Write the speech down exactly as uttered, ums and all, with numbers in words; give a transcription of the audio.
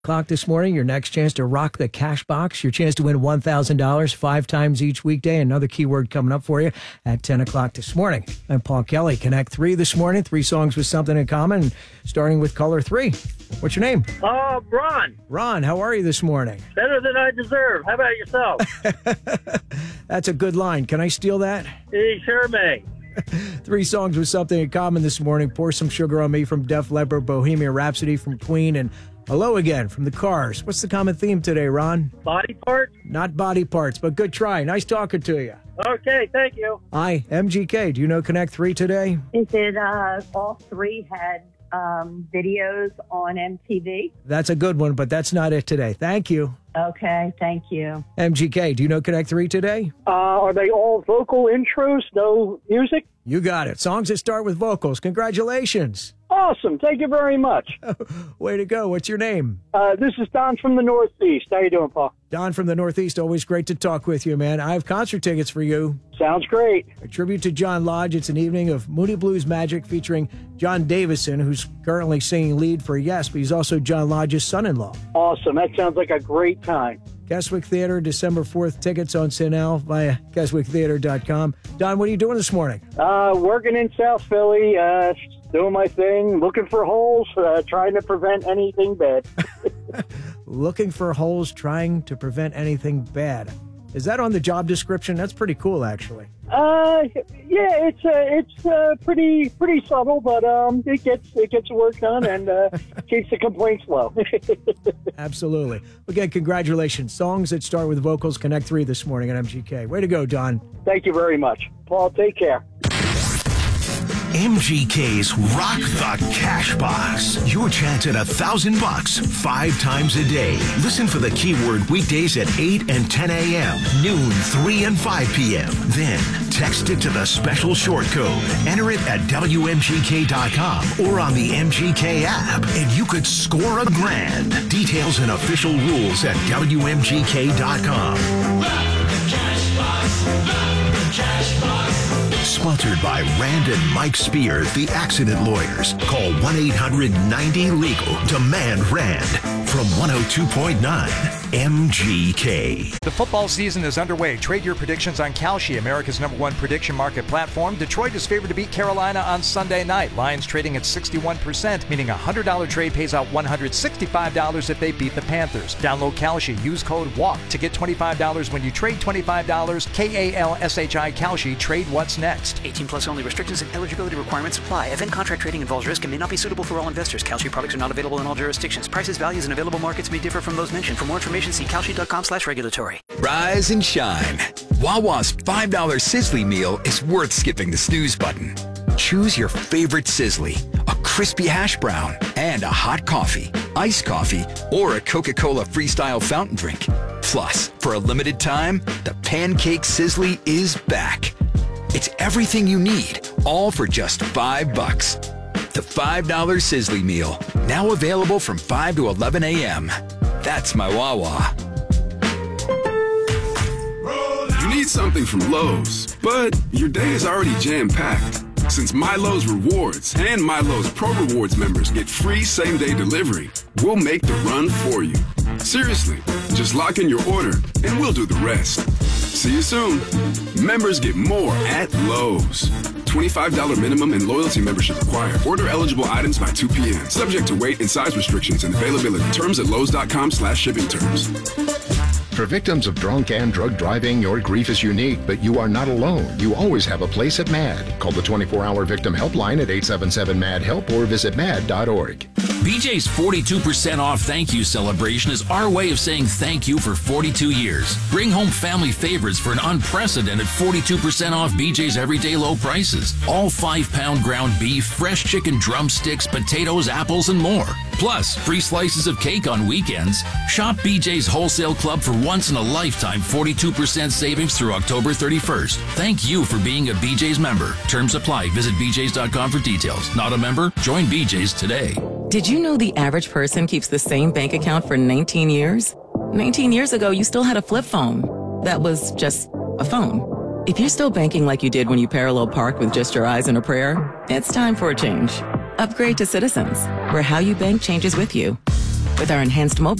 O'clock this morning, your next chance to rock the cash box, your chance to win one thousand dollars five times each weekday. Another keyword coming up for you at ten o'clock this morning. I'm Paul Kelly. Connect three this morning, three songs with something in common, starting with caller three. What's your name? Uh, Ron. Ron, how are you this morning? Better than I deserve. How about yourself? That's a good line. Can I steal that? You sure may. Three songs with something in common this morning. Pour Some Sugar on Me from Def Leppard, Bohemian Rhapsody from Queen, and Hello Again from The Cars. What's the common theme today, Ron? Body parts? Not body parts, but good try. Nice talking to you. Okay, thank you. Hi, M G K. Do you know Connect three today? Is it uh, all three had um, videos on M T V? That's a good one, but that's not it today. Thank you. Okay, thank you. M G K, do you know Connect three today? Uh, are they all vocal intros, no music? You got it. Songs that start with vocals. Congratulations. Awesome. Thank you very much. Way to go. What's your name? Uh, this is Don from the Northeast. How you doing, Paul? Don from the Northeast. Always great to talk with you, man. I have concert tickets for you. Sounds great. A tribute to John Lodge. It's an evening of Moody Blues magic featuring John Davison, who's currently singing lead for Yes, but he's also John Lodge's son-in-law. Awesome. That sounds like a great time. Keswick Theater, December fourth. Tickets on sale now via keswick theater dot com. Don, what are you doing this morning? Uh, working in South Philly, uh, doing my thing, looking for holes, uh, trying to prevent anything bad. Looking for holes, trying to prevent anything bad. Is that on the job description? That's pretty cool, actually. Uh, yeah, it's uh, it's uh, pretty pretty subtle, but um, it gets it gets the work done and uh, keeps the complaints low. Absolutely. Again, congratulations. Songs that start with vocals. Connect three this morning at M G K. Way to go, Don. Thank you very much, Paul. Take care. M G K's Rock the Cash Box. Your chance at a thousand bucks five times a day. Listen for the keyword weekdays at eight and ten a.m., noon, three and five p.m. Then text it to the special short code. Enter it at W M G K dot com or on the M G K app, and you could score a grand. Details and official rules at W M G K dot com. Rock the Cash Box. Rock the Cash Box. Sponsored by Rand and Mike Spear, the accident lawyers. Call one eight hundred ninety legal. Demand Rand. From one oh two point nine M G K. The football season is underway. Trade your predictions on Kalshi, America's number one prediction market platform. Detroit is favored to beat Carolina on Sunday night. Lions trading at sixty-one percent, meaning a one hundred dollars trade pays out one hundred sixty-five dollars if they beat the Panthers. Download Kalshi. Use code WALK to get twenty-five dollars when you trade twenty-five dollars. K A L S H I Kalshi. Trade what's next. eighteen plus only. Restrictions and eligibility requirements apply. Event contract trading involves risk and may not be suitable for all investors. Kalshi products are not available in all jurisdictions. Prices, values, and available markets may differ from those mentioned. For more information, see kalshi dot com slash regulatory. Rise and shine. Wawa's five dollar Sizzly meal is worth skipping the snooze button. Choose your favorite Sizzly, a crispy hash brown, and a hot coffee, iced coffee, or a Coca-Cola Freestyle fountain drink. Plus, for a limited time, the Pancake Sizzly is back. It's everything you need, all for just five bucks. The five dollar Sizzly meal, now available from five to eleven a.m. That's my Wawa. You need something from Lowe's, but your day is already jam-packed. Since MyLowe's Rewards and MyLowe's Pro Rewards members get free same-day delivery, we'll make the run for you. Seriously, just lock in your order and we'll do the rest. See you soon. Members get more at Lowe's. twenty-five dollars minimum and loyalty membership required. Order eligible items by two p.m. Subject to weight and size restrictions and availability. Terms at lowes dot com slash shipping terms. For victims of drunk and drug driving, your grief is unique, but you are not alone. You always have a place at MAD. Call the twenty-four hour victim helpline at eight seven seven M A D HELP or visit mad dot org. B J's forty-two percent off thank you celebration is our way of saying thank you for forty-two years. Bring home family favorites for an unprecedented forty-two percent off B J's everyday low prices. All five pound ground beef, fresh chicken drumsticks, potatoes, apples, and more. Plus, free slices of cake on weekends. Shop B J's Wholesale Club for once in a lifetime forty-two percent savings through October thirty-first. Thank you for being a B J's member. Terms apply. Visit b j's dot com for details. Not a member? Join B J's today. Did you know the average person keeps the same bank account for nineteen years? nineteen years ago, you still had a flip phone. That was just a phone. If you're still banking like you did when you parallel parked with just your eyes and a prayer, it's time for a change. Upgrade to Citizens, where how you bank changes with you. With our enhanced mobile